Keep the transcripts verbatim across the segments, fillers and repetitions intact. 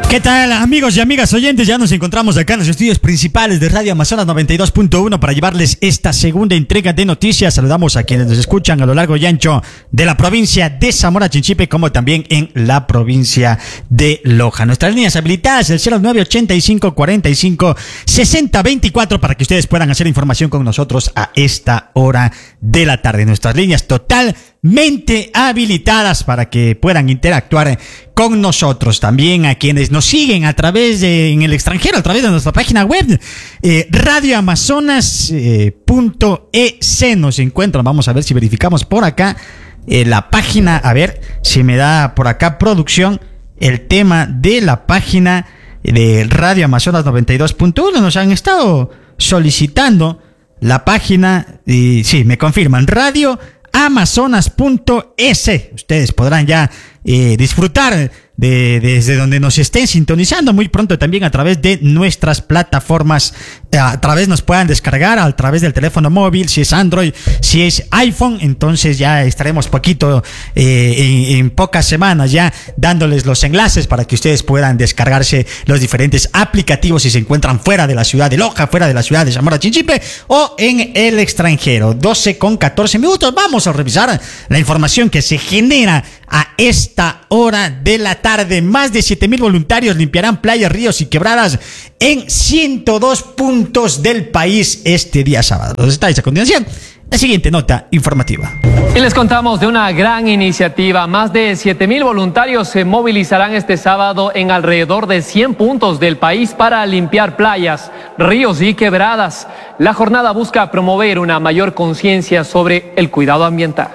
¿Qué tal, amigos y amigas oyentes? Ya nos encontramos acá en los estudios principales de Radio Amazonas noventa y dos punto uno para llevarles esta segunda entrega de noticias. Saludamos a quienes nos escuchan a lo largo y ancho de la provincia de Zamora Chinchipe, como también en la provincia de Loja. Nuestras líneas habilitadas, el cero nueve ochenta y cinco cuarenta y cinco sesenta veinticuatro, para que ustedes puedan hacer información con nosotros a esta hora de la tarde. Nuestras líneas totalmente habilitadas para que puedan interactuar con nosotros. También a quienes nos siguen a través de, en el extranjero, a través de nuestra página web, eh, radio amazonas punto e c nos encuentran. Vamos a ver si verificamos por acá eh, la página, a ver si me da por acá producción el tema de la página de Radio Amazonas noventa y dos punto uno. Nos han estado solicitando la página y sí, me confirman, radio amazonas punto e c. Ustedes podrán ya eh, disfrutar de, desde donde nos estén sintonizando muy pronto, también a través de nuestras plataformas. A través nos puedan descargar a través del teléfono móvil, si es Android, si es iPhone. Entonces ya estaremos poquito eh, en, en pocas semanas ya dándoles los enlaces para que ustedes puedan descargarse los diferentes aplicativos si se encuentran fuera de la ciudad de Loja, fuera de la ciudad de Zamora Chinchipe o en el extranjero. Doce con catorce minutos. Vamos a revisar la información que se genera a esta hora de la tarde. Más de siete mil voluntarios limpiarán playas, ríos y quebradas en ciento dos puntos del país este día sábado. Los detalles a continuación, la siguiente nota informativa. Y les contamos de una gran iniciativa. Más de siete mil voluntarios se movilizarán este sábado en alrededor de cien puntos del país para limpiar playas, ríos y quebradas. La jornada busca promover una mayor conciencia sobre el cuidado ambiental.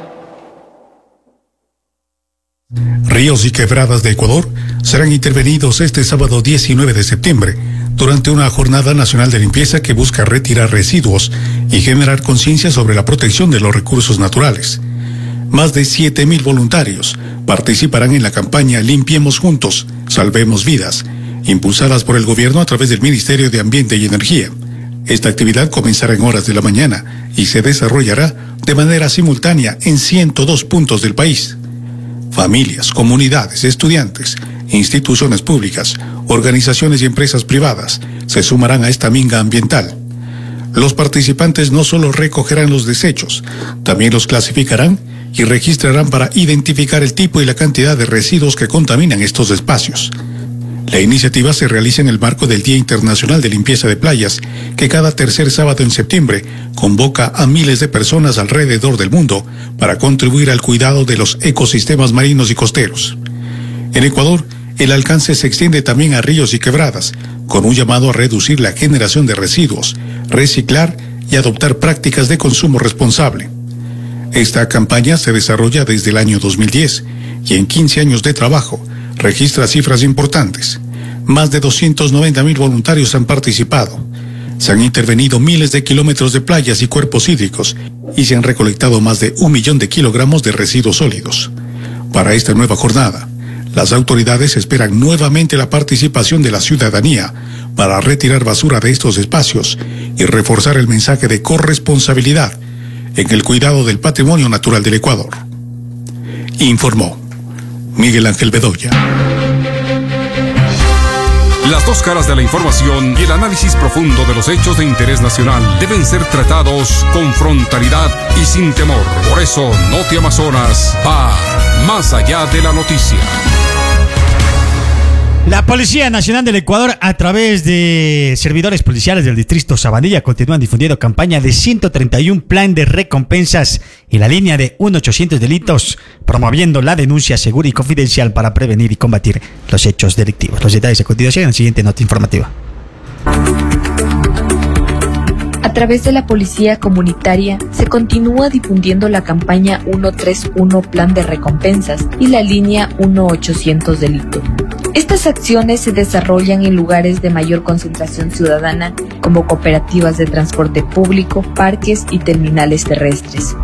Ríos y quebradas de Ecuador serán intervenidos este sábado diecinueve de septiembre durante una jornada nacional de limpieza que busca retirar residuos y generar conciencia sobre la protección de los recursos naturales. Más de siete mil voluntarios participarán en la campaña Limpiemos Juntos, Salvemos Vidas, impulsadas por el gobierno a través del Ministerio de Ambiente y Energía. Esta actividad comenzará en horas de la mañana y se desarrollará de manera simultánea en ciento dos puntos del país. Familias, comunidades, estudiantes, instituciones públicas, organizaciones y empresas privadas se sumarán a esta minga ambiental. Los participantes no solo recogerán los desechos, también los clasificarán y registrarán para identificar el tipo y la cantidad de residuos que contaminan estos espacios. La iniciativa se realiza en el marco del Día Internacional de Limpieza de Playas, que cada tercer sábado en septiembre convoca a miles de personas alrededor del mundo para contribuir al cuidado de los ecosistemas marinos y costeros. En Ecuador, el alcance se extiende también a ríos y quebradas, con un llamado a reducir la generación de residuos, reciclar y adoptar prácticas de consumo responsable. Esta campaña se desarrolla desde el año dos mil diez y en quince años de trabajo registra cifras importantes. Más de doscientos noventa mil voluntarios han participado. Se han intervenido miles de kilómetros de playas y cuerpos hídricos y se han recolectado más de un millón de kilogramos de residuos sólidos. Para esta nueva jornada, las autoridades esperan nuevamente la participación de la ciudadanía para retirar basura de estos espacios y reforzar el mensaje de corresponsabilidad en el cuidado del patrimonio natural del Ecuador. Informó Miguel Ángel Bedoya. Las dos caras de la información y el análisis profundo de los hechos de interés nacional deben ser tratados con frontalidad y sin temor. Por eso, Noti Amazonas va más allá de la noticia. La Policía Nacional del Ecuador, a través de servidores policiales del distrito Sabanilla, continúan difundiendo campaña de ciento treinta y uno plan de recompensas y la línea de mil ochocientos delitos, promoviendo la denuncia segura y confidencial para prevenir y combatir los hechos delictivos. Los detalles a continuación en la siguiente nota informativa. A través de la Policía Comunitaria se continúa difundiendo la campaña ciento treinta y uno Plan de Recompensas y la línea mil ochocientos Delito. Estas acciones se desarrollan en lugares de mayor concentración ciudadana, como cooperativas de transporte público, parques y terminales terrestres.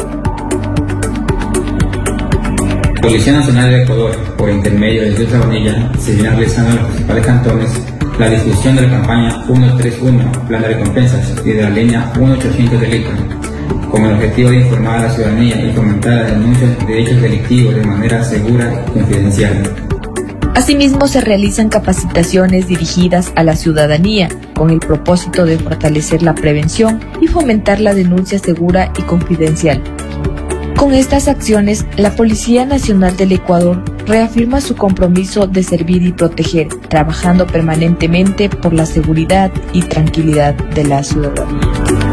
Policía Nacional de Ecuador, por intermedio del Distrito Sabanilla, se viene realizando en los principales cantones la difusión de la campaña ciento treinta y uno Plan de Recompensas y de la línea mil ochocientos Delito, con el objetivo de informar a la ciudadanía y fomentar la denuncia de hechos delictivos de manera segura y confidencial. Asimismo, se realizan capacitaciones dirigidas a la ciudadanía con el propósito de fortalecer la prevención y fomentar la denuncia segura y confidencial. Con estas acciones, la Policía Nacional del Ecuador reafirma su compromiso de servir y proteger, trabajando permanentemente por la seguridad y tranquilidad de la ciudadanía.